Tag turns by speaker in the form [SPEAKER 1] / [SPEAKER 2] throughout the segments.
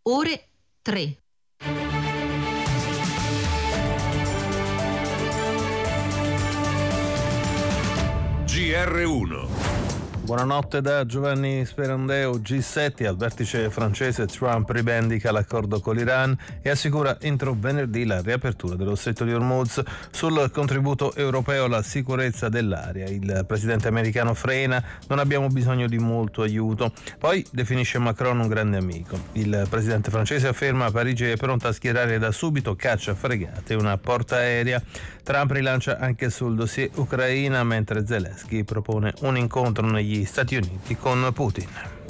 [SPEAKER 1] ore 3.
[SPEAKER 2] GR1.
[SPEAKER 3] Buonanotte da Giovanni Sperandeo. G7 al vertice francese. Trump rivendica l'accordo con l'Iran e assicura entro venerdì la riapertura dello stretto di Hormuz. Sul contributo europeo alla sicurezza dell'area il presidente americano frena: non abbiamo bisogno di molto aiuto. Poi definisce Macron un grande amico. Il presidente francese afferma: Parigi è pronta a schierare da subito cacciafregate e una portaerea. Trump rilancia anche sul dossier Ucraina, mentre Zelensky propone un incontro negli Stati Uniti con Putin.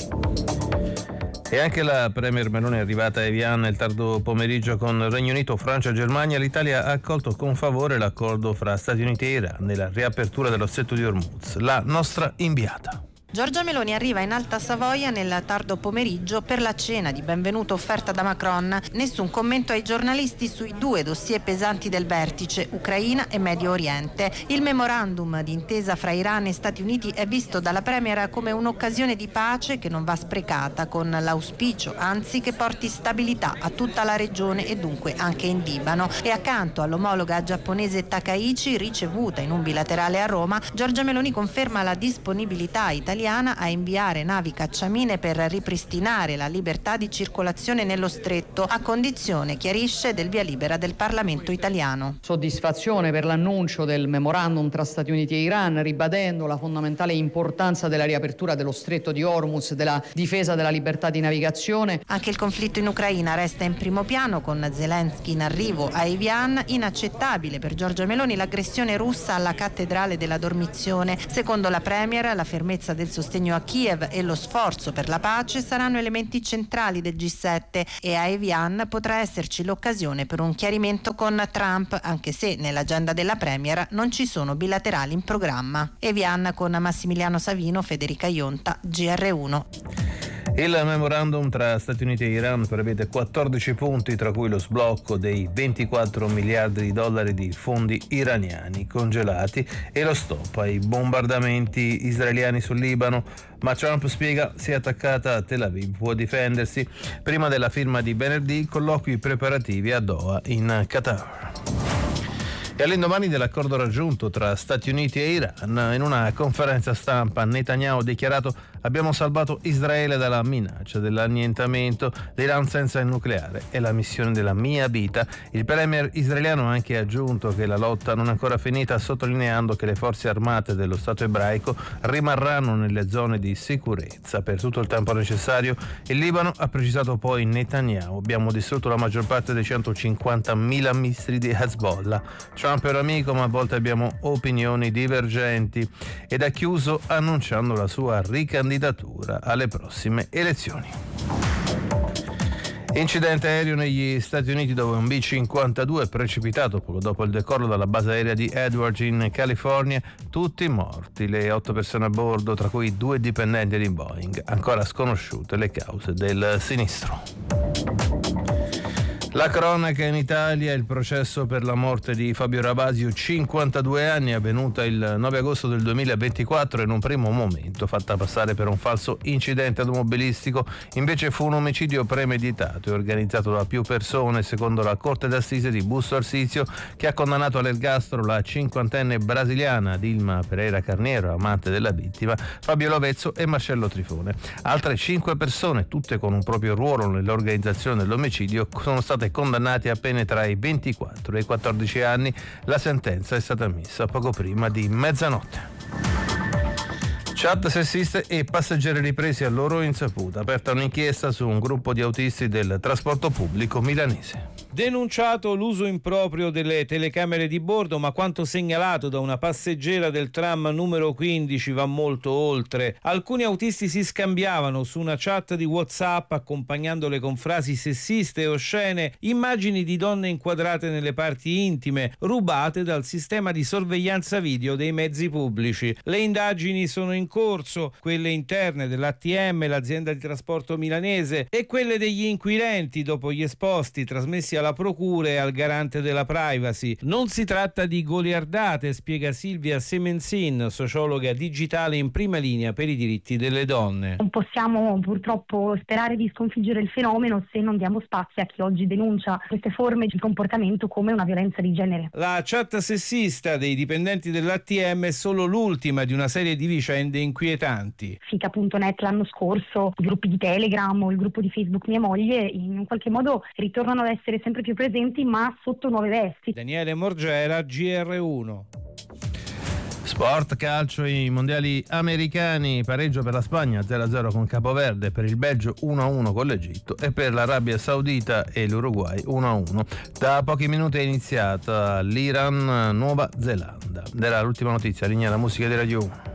[SPEAKER 3] E anche la premier Meloni è arrivata a Evian nel tardo pomeriggio con Regno Unito, Francia e Germania. L'Italia ha accolto con favore l'accordo fra Stati Uniti e Iran nella riapertura dello stretto di Hormuz. La nostra inviata.
[SPEAKER 4] Giorgia Meloni arriva in Alta Savoia nel tardo pomeriggio per la cena di benvenuto offerta da Macron. Nessun commento ai giornalisti sui due dossier pesanti del vertice, Ucraina e Medio Oriente. Il memorandum di intesa fra Iran e Stati Uniti è visto dalla Premier come un'occasione di pace che non va sprecata, con l'auspicio, anzi, che porti stabilità a tutta la regione e dunque anche in Libano. E accanto all'omologa giapponese Takaichi, ricevuta in un bilaterale a Roma, Giorgia Meloni conferma la disponibilità italiana a inviare navi cacciamine per ripristinare la libertà di circolazione nello stretto, a condizione, chiarisce, del via libera del Parlamento italiano.
[SPEAKER 5] Soddisfazione per l'annuncio del memorandum tra Stati Uniti e Iran, ribadendo la fondamentale importanza della riapertura dello stretto di Hormuz, della difesa della libertà di navigazione.
[SPEAKER 4] Anche il conflitto in Ucraina resta in primo piano, con Zelensky in arrivo a Evian. Inaccettabile per Giorgia Meloni l'aggressione russa alla cattedrale della Dormizione. Secondo la Premier, la fermezza del sostegno a Kiev e lo sforzo per la pace saranno elementi centrali del G7 e a Evian potrà esserci l'occasione per un chiarimento con Trump, anche se nell'agenda della Premier non ci sono bilaterali in programma. Evian con Massimiliano Savino, Federica Ionta, GR1.
[SPEAKER 3] Il memorandum tra Stati Uniti e Iran prevede 14 punti, tra cui lo sblocco dei 24 miliardi di dollari di fondi iraniani congelati e lo stop ai bombardamenti israeliani sul Libano. Ma Trump spiega: se è attaccata a Tel Aviv può difendersi. Prima della firma di venerdì, colloqui preparativi a Doha in Qatar. E all'indomani dell'accordo raggiunto tra Stati Uniti e Iran, in una conferenza stampa Netanyahu ha dichiarato: abbiamo salvato Israele dalla minaccia dell'annientamento, l'Iran senza il nucleare è la missione della mia vita. Il premier israeliano ha anche aggiunto che la lotta non è ancora finita, sottolineando che le forze armate dello Stato ebraico rimarranno nelle zone di sicurezza per tutto il tempo necessario. Il Libano, ha precisato poi Netanyahu: abbiamo distrutto la maggior parte dei 150.000 missili di Hezbollah. Trump è un amico, ma a volte abbiamo opinioni divergenti, ed ha chiuso annunciando la sua ricandidatura alle prossime elezioni. Incidente aereo negli Stati Uniti, dove un B-52 è precipitato poco dopo il decollo dalla base aerea di Edwards in California. Tutti morti, le 8 persone a bordo, tra cui 2 dipendenti di Boeing. Ancora sconosciute le cause del sinistro. La cronaca in Italia: il processo per la morte di Fabio Ravasio, 52 anni, avvenuta il 9 agosto del 2024, in un primo momento fatta passare per un falso incidente automobilistico, invece fu un omicidio premeditato e organizzato da più persone, secondo la Corte d'Assise di Busto Arsizio, che ha condannato all'ergastolo la 50enne brasiliana Dilma Pereira Carneiro, amante della vittima, Fabio Lovezzo e Marcello Trifone. Altre 5 persone, tutte con un proprio ruolo nell'organizzazione dell'omicidio, sono state condannati a pene tra i 24 e i 14 anni. La sentenza è stata emessa poco prima di mezzanotte. Chat sessiste e passeggeri ripresi a loro insaputa. Aperta un'inchiesta su un gruppo di autisti del trasporto pubblico milanese.
[SPEAKER 6] Denunciato l'uso improprio delle telecamere di bordo, ma quanto segnalato da una passeggera del tram numero 15 va molto oltre. Alcuni autisti si scambiavano su una chat di WhatsApp, accompagnandole con frasi sessiste e oscene, immagini di donne inquadrate nelle parti intime, rubate dal sistema di sorveglianza video dei mezzi pubblici. Le indagini sono in corso, quelle interne dell'ATM, l'azienda di trasporto milanese, e quelle degli inquirenti dopo gli esposti trasmessi alla alla procura e al garante della privacy. Non si tratta di goliardate, spiega Silvia Semenzin, sociologa digitale in prima linea per i diritti delle donne.
[SPEAKER 1] Non possiamo purtroppo sperare di sconfiggere il fenomeno se non diamo spazio a chi oggi denuncia queste forme di comportamento come una violenza di genere.
[SPEAKER 6] La chat sessista dei dipendenti dell'ATM è solo l'ultima di una serie di vicende inquietanti.
[SPEAKER 1] Fica.net l'anno scorso, i gruppi di Telegram o il gruppo di Facebook Mia Moglie in qualche modo ritornano ad essere sempre più presenti, ma sotto nuove vesti.
[SPEAKER 6] Daniele Morgera, GR1.
[SPEAKER 3] Sport, calcio, i mondiali americani, pareggio per la Spagna 0-0 con Capoverde, per il Belgio 1-1 con l'Egitto e per l'Arabia Saudita e l'Uruguay 1-1. Da pochi minuti è iniziata l'Iran-Nuova Zelanda. Era l'ultima notizia, linea alla musica di Radio 1.